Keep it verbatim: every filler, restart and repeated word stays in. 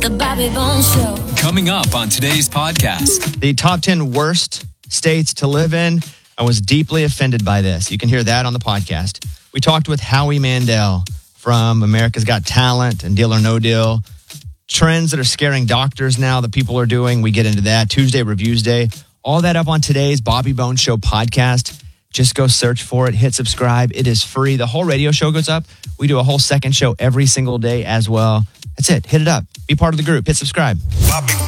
The Bobby Bones Show. Coming up on today's podcast. The top ten worst states to live in. I was deeply offended by this. You can hear that on the podcast. We talked with Howie Mandel from America's Got Talent and Deal or No Deal. Trends that are scaring doctors now that people are doing. We get into that. Tuesday Reviews Day. All that up on today's Bobby Bones Show podcast. Just go search for it. Hit subscribe. It is free. The whole radio show goes up. We do a whole second show every single day as well. That's it. Hit it up. Be part of the group. Hit subscribe. Bobby